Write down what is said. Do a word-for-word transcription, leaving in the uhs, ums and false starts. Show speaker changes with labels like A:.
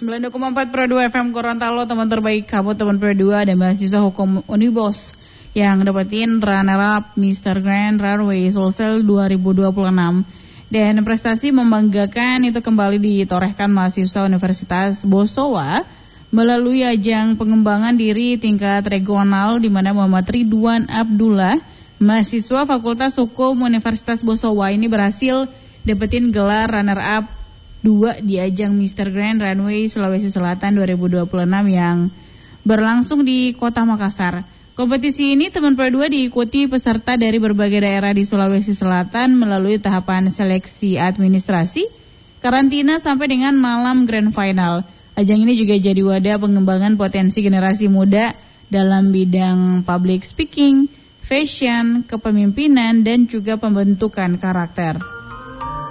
A: sembilan koma empat Pro dua F M Gorontalo, teman terbaik kamu, teman Pro dua dan mahasiswa hukum Unibos yang dapetin runner up Mister Grand Runway Sulsel dua ribu dua puluh enam. Dan prestasi membanggakan itu kembali ditorehkan mahasiswa Universitas Bosowa melalui ajang pengembangan diri tingkat regional di mana Muhammad Ridwan Abdullah, mahasiswa Fakultas Hukum Universitas Bosowa ini berhasil dapetin gelar runner up dua di ajang Mister Grand Runway Sulawesi Selatan dua ribu dua puluh enam yang berlangsung di Kota Makassar. Kompetisi ini teman Pro dua diikuti peserta dari berbagai daerah di Sulawesi Selatan melalui tahapan seleksi administrasi, karantina sampai dengan malam grand final. Ajang ini juga jadi wadah pengembangan potensi generasi muda dalam bidang public speaking, fashion, kepemimpinan, dan juga pembentukan karakter.